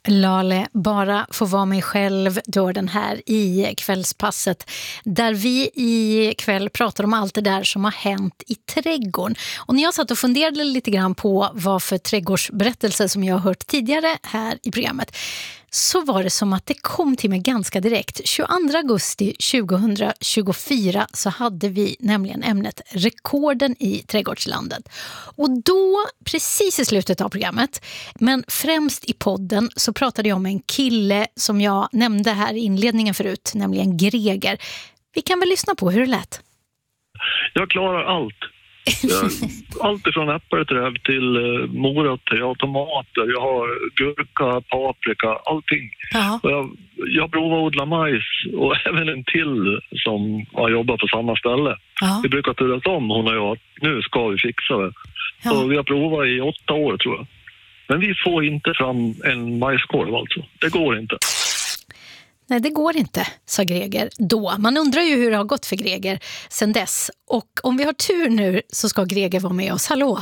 Lale, bara få vara mig själv, då den här i kvällspasset där vi i kväll pratar om allt det där som har hänt i trädgården. Och när jag satt och funderade lite grann på vad för trädgårdsberättelse som jag har hört tidigare här i programmet, så var det som att det kom till mig ganska direkt. 22 augusti 2024 så hade vi nämligen ämnet rekorden i trädgårdslandet. Och då, precis i slutet av programmet, men främst i podden, så pratade jag med en kille som jag nämnde här i inledningen förut, nämligen Greger. Vi kan väl lyssna på hur det lät. Jag klarar allt. Allt ifrån äppelträd till morötter, jag har tomater, jag har gurka, paprika, allting. Och jag provar att odla majs och även en till som har jobbat på samma ställe. Vi brukar turas om, hon och jag, nu ska vi fixa det. Så vi har provat i 8 år tror jag. Men vi får inte fram en majskorv alltså. Det går inte. Nej, det går inte, sa Greger då. Man undrar ju hur det har gått för Greger sedan dess. Och om vi har tur nu så ska Greger vara med oss. Hallå!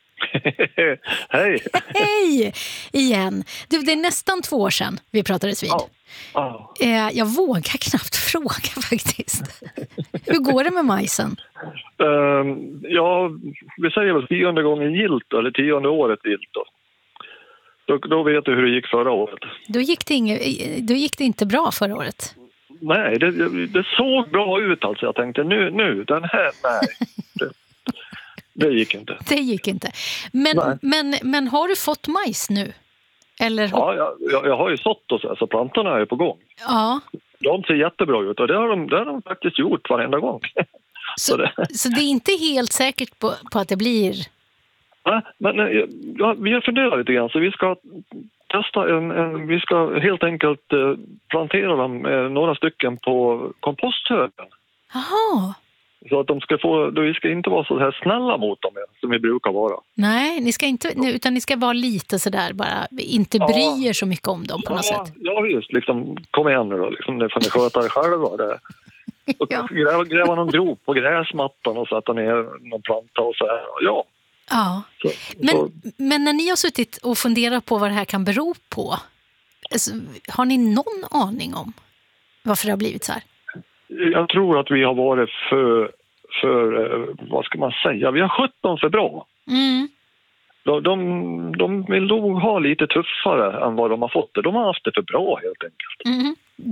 Hej! Hej! Igen. Du, det är nästan 2 år sedan vi pratades vid. Jag vågar knappt fråga faktiskt. Hur går det med majsen? Ja, vi säger väl 10:e gången gilt, eller 10:e året gilt då. Då vet du hur det gick förra året. Då gick det inte bra förra året. Nej, det såg bra ut alltså. Jag tänkte nu den här, nej. Det gick inte. Det gick inte. Men har du fått majs nu? Eller? Ja, jag har ju sått och så plantorna är på gång. Ja. De ser jättebra ut och det har de faktiskt gjort varenda gång. Så det är inte helt säkert på att det blir... Ja, men vi har funderat lite grann så vi ska testa vi ska helt enkelt plantera dem några stycken på komposthögen. Jaha. Så att vi ska inte vara så här snälla mot dem som vi brukar vara. Nej, ni ska inte, utan ni ska vara lite sådär bara, inte bry er så mycket om dem på något sätt. Ja, just liksom, kom igen nu då, liksom, det får ni sköta det själva. Det. Och gräva någon grop på gräsmattan och sätta ner någon planta och så här, ja. Ja, men när ni har suttit och funderat på vad det här kan bero på, alltså, har ni någon aning om varför det har blivit så här? Jag tror att vi har varit för vad ska man säga, vi har skött dem för bra. Mm. De vill nog ha lite tuffare än vad de har fått det. De har haft det för bra helt enkelt. Mm.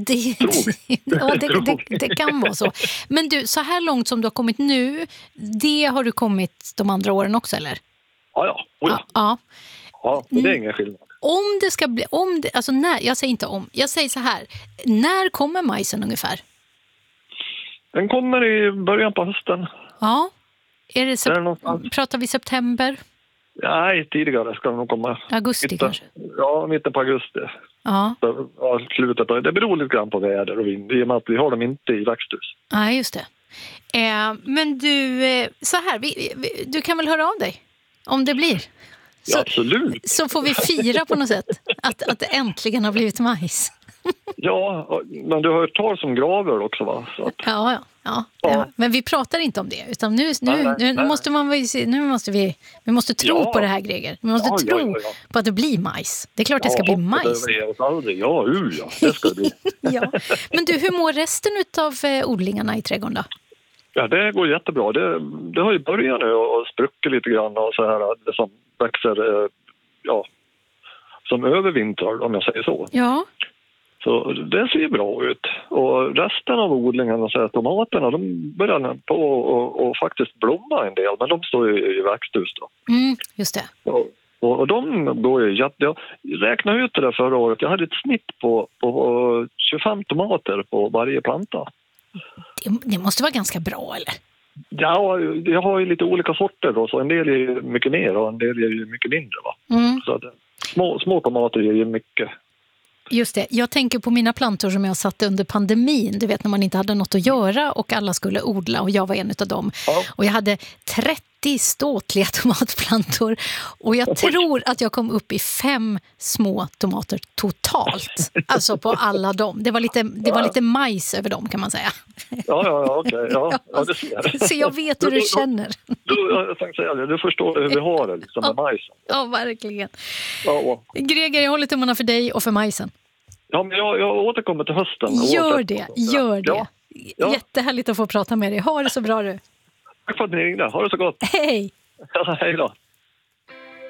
Det kan vara så. Men du, så här långt som du har kommit nu, det har du kommit de andra åren också, eller? Ja. Ja, det är ingen skillnad. Om det ska bli, alltså när, jag säger inte om, jag säger så här, när kommer majsen ungefär? Den kommer i början på hösten. Ja, pratar vi september? Nej, tidigare ska den nog komma. Augusti kanske? Ja, mitten på augusti. Ja. Slutet på, det beror lite grann på väder och vind, i och med att vi har dem inte i växthus. Ja, just det. Men du, så här, du kan väl höra av dig om det blir? Ja, absolut. Så får vi fira på något sätt att det äntligen har blivit majs. Ja, men du har hört tal som graver också, va? Så att... Ja. Men vi pratar inte om det, utan nu måste vi måste tro på det här, Greger. Vi måste tro på att det blir majs. Det är klart det ska bli majs. Ja, det ska det bli. Ja. Men du, hur mår resten av odlingarna i trädgården då? Ja, det går jättebra. Det har ju börjat nu och spruckit lite grann och så här, det som växer som övervintrar, om jag säger så. Ja. Så det ser bra ut. Och resten av odlingen, och så här, tomaterna, de börjar på och faktiskt blomma en del, men de står ju i växthus då. Just det. Och de går ju jag räknade ut det där förra året. Jag hade ett snitt på 25 tomater på varje planta. Det måste vara ganska bra, eller? Ja, jag har ju lite olika sorter då, så en del är ju mycket mer och en del är ju mycket mindre, va? Så att, små tomater är ju mycket. Just det, jag tänker på mina plantor som jag satte under pandemin. Du vet, när man inte hade något att göra och alla skulle odla och jag var en av dem. Ja. Och jag hade 30 riktigt ståtliga tomatplantor. Och jag tror att jag kom upp i 5 små tomater totalt. Alltså på alla dem. Det var lite majs över dem, kan man säga. Ja, okej. Ja, det ser. Så jag vet hur du känner. Jag tänkte säga det. Du förstår hur vi har det liksom, med majsen. Ja, verkligen. Ja. Greger, jag håller tummarna för dig och för majsen. Ja, men jag återkommer till hösten. Gör det. Ja. Jättehärligt att få prata med dig. Ha det så bra du. Tack för att ni ringde. Ha det så gott. Hej. Ja, hej då.